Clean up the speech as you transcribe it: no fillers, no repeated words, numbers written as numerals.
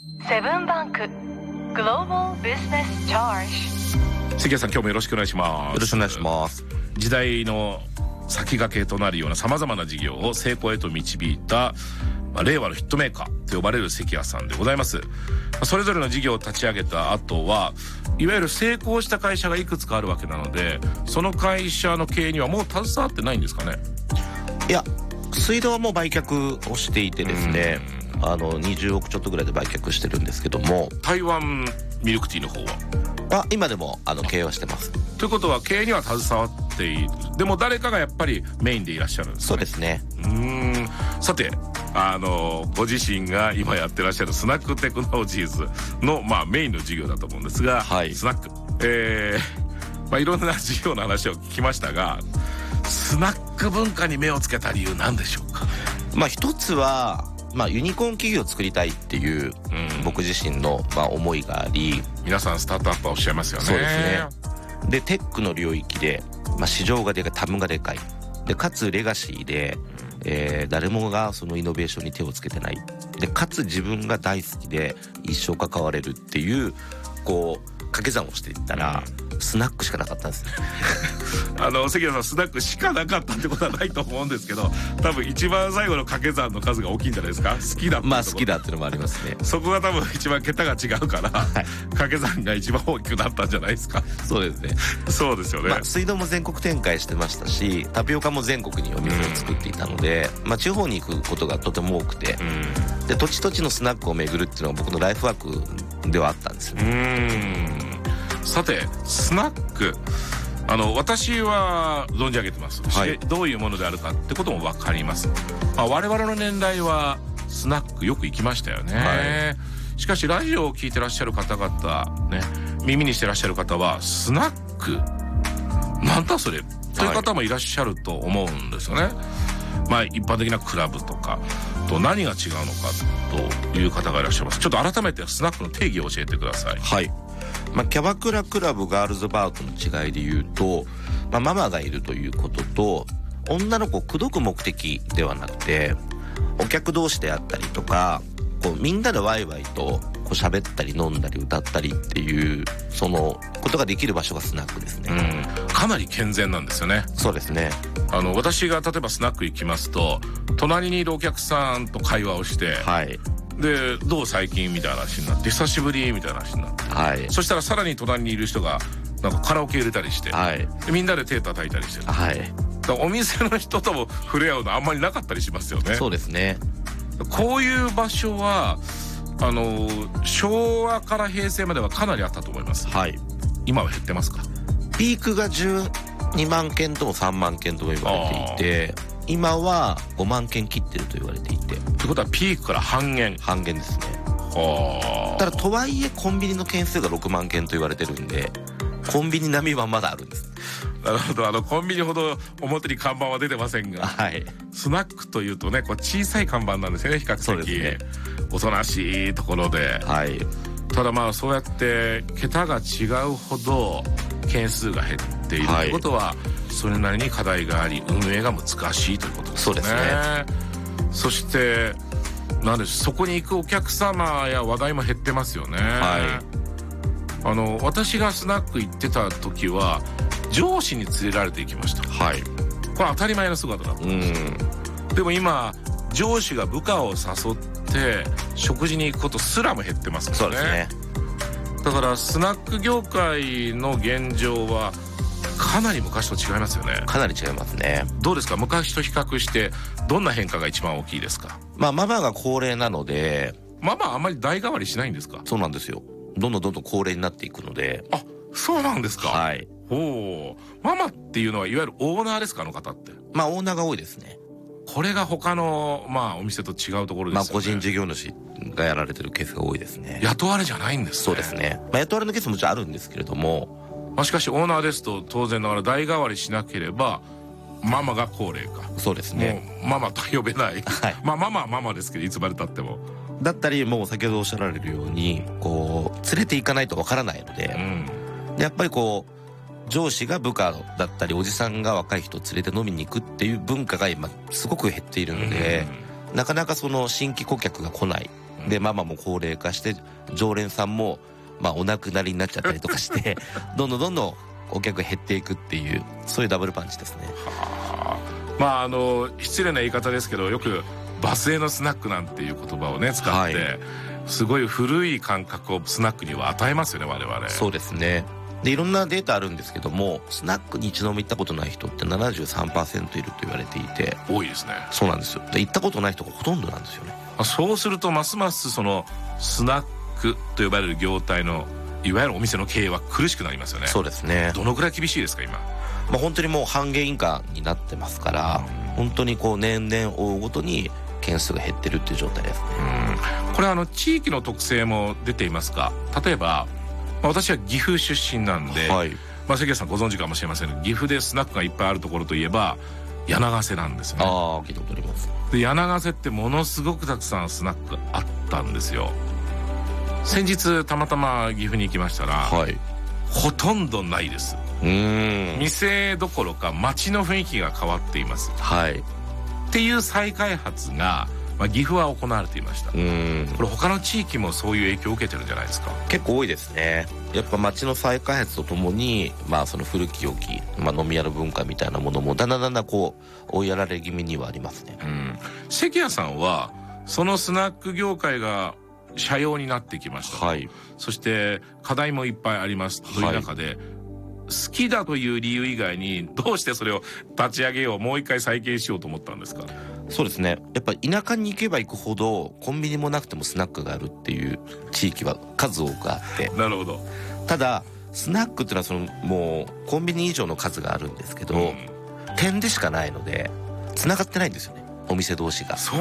セブンバンクグローバルビジネスチャージ。 関谷さん、今日もよろしくお願いします。 よろしくお願いします。 時代の先駆けとなるような様々な事業を成功へと導いた、令和のヒットメーカーと呼ばれる関谷さんでございます。それぞれの事業を立ち上げた後はいわゆる成功した会社がいくつかあるわけなので、その会社の経営にはもう携わってないんですかね。 いや、水道はもう売却をしていてですね、20億ちょっとぐらいで売却してるんですけども、 台湾ミルクティーの方は今でも経営はしてます。 ということは経営には携わっている。でも誰かがやっぱりメインでいらっしゃるんですね。 そうですね。 さてご自身が今やってらっしゃるスナックテクノロジーズの、メインの事業だと思うんですが、 はい、 スナック、いろんな事業の話を聞きましたが、スナック文化に目をつけた理由なんでしょうか。 一つはユニコーン企業を作りたいっていう、僕自身の、思いがあり、 皆さんスタートアップはおっしゃいますよね。 そうですね。でテックの領域で、市場がでかい、タムがでかいで、かつレガシーで、誰もがそのイノベーションに手をつけてないで、かつ自分が大好きで一生関われるっていう掛け算をしていったら、スナックしかなかったんですね。 関谷さん、スナックしかなかったってことはないと思うんですけど、多分一番最後の掛け算の数が大きいんじゃないですか。好きだって好きだっていうのもありますね。 そこが多分一番桁が違うから、掛け算が一番大きくなったんじゃないですか。 そうですね。 そうですよね。 水道も全国展開してましたし、タピオカも全国にお店を作っていたので、地方に行くことがとても多くて、で土地土地のスナックを巡るっていうのが僕のライフワークではあったんですよ。 さてスナック、私は存じ上げてます、どういうものであるかってことも分かります。我々の年代はスナックよく行きましたよね、しかしラジオを聞いてらっしゃる方々ね、耳にしてらっしゃる方はスナックなんだそれという方もいらっしゃると思うんですよね。一般的なクラブとかと何が違うのかという方がいらっしゃいます。ちょっと改めてスナックの定義を教えてください。 はい。キャバクラ、クラブ、ガールズバーとの違いで言うと、ママがいるということと、女の子を口説く目的ではなくて、お客同士であったりとか、みんなでワイワイと喋ったり飲んだり歌ったりっていうそのことができる場所がスナックですね。 かなり健全なんですよね。 そうですね。 私が例えばスナック行きますと、隣にいるお客さんと会話をして、でどう最近みたいな話になって、久しぶりみたいな話になって、そしたらさらに隣にいる人がなんかカラオケ入れたりして、でみんなで手叩いたりしてる、だからお店の人とも触れ合うのあんまりなかったりしますよね。 そうですね。 こういう場所は昭和から平成まではかなりあったと思います。今は減ってますか。 ピークが12万件とも3万件とも言われていて、今は5万件切ってると言われていて、 ということはピークから半減ですね。ただとはいえコンビニの件数が6万件と言われてるんで、コンビニ並みはまだあるんです。 なるほど。コンビニほど表に看板は出てませんが、スナックというとね、小さい看板なんですよね、比較的。そうですね。おとなしいところで、ただそうやって桁が違うほど件数が減っているということは、それなりに課題があり、運営が難しいということですね。そうですね。そしてそこに行くお客様や話題も減ってますよね。私がスナック行ってた時は上司に連れられて行きました。これ当たり前の姿だったんですよ。でも今上司が部下を誘って食事に行くことすらも減ってますからね。そうですね。だからスナック業界の現状はかなり昔と違いますよね。 かなり違いますね。 どうですか、昔と比較してどんな変化が一番大きいですか。 ママが高齢なので。 ママあんまり代替わりしないんですか。 そうなんですよ。どんどん高齢になっていくので。 そうなんですか。ママっていうのはいわゆるオーナーですか、あの方って。 オーナーが多いですね。 これが他のお店と違うところですよね。 個人事業主がやられてるケースが多いですね。 雇われじゃないんですね。 そうですね。雇われのケースももちろんあるんですけれども、 しかしオーナーですと当然ながら代替わりしなければママが高齢か。 そうですね。 もうママと呼べない、ママはママですけど、いつまでたってもだったり、もう先ほどおっしゃられるように連れて行かないとわからないので、やっぱり上司が部下だったりおじさんが若い人を連れて飲みに行くっていう文化が今すごく減っているので、なかなかその新規顧客が来ないでママも高齢化して常連さんもお亡くなりになっちゃったりとかしてどんどんお客が減っていくっていう、そういうダブルパンチですね。 失礼な言い方ですけど、よくバスへのスナックなんていう言葉をね使って、すごい古い感覚をスナックには与えますよね、我々。 そうですね。でいろんなデータあるんですけども、スナックに一度も行ったことない人って 73% いると言われていて。 多いですね。 そうなんですよ。で行ったことない人がほとんどなんですよね。 そうするとますますそのスナックと呼ばれる業態のいわゆるお店の経営は苦しくなりますよね。 そうですね。 どのくらい厳しいですか今？ 本当にもう半減以下になってますから、本当に年々追うごとに件数が減ってるっていう状態ですね。 これ地域の特性も出ていますか？例えば、私は岐阜出身なんで、関谷さんご存知かもしれませんが、岐阜でスナックがいっぱいあるところといえば柳瀬なんですね。 聞いたことあります。 で柳瀬ってものすごくたくさんスナックあったんですよ。先日たまたま岐阜に行きましたら、ほとんどないです。店どころか街の雰囲気が変わっています。っていう再開発が、岐阜は行われていました。これ他の地域もそういう影響を受けてるんじゃないですか？ 結構多いですね。やっぱ街の再開発とともに、その古き良き、飲み屋の文化みたいなものもだんだん追いやられ気味にはありますね。 関谷さんはそのスナック業界が斜陽になってきました。そして課題もいっぱいありますという中で、好きだという理由以外にどうしてそれを立ち上げよう、もう一回再建しようと思ったんですか？ そうですね。やっぱり田舎に行けば行くほどコンビニもなくてもスナックがあるっていう地域は数多くあって。 なるほど。 ただスナックっていうのはもうコンビニ以上の数があるんですけど、点でしかないので繋がってないんですよね、お店同士が。